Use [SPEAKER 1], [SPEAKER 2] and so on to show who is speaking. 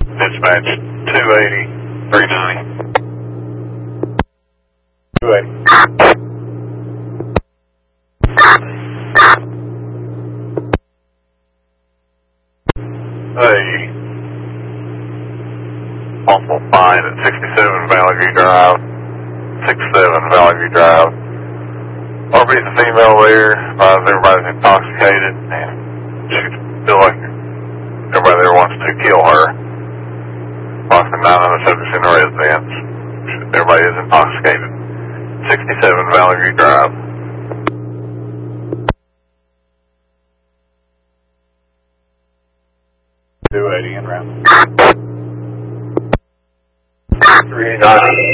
[SPEAKER 1] Dispatch 280, 390. 280. Hey. Possible find at 67 Valley View Drive. 67 Valley View Drive. RB's a female there. Everybody's intoxicated and she feel like everybody there wants to kill her. Approximately 9 other subjects in the residence. Everybody is intoxicated. 67 Valley View Drive. .280 en route. 390.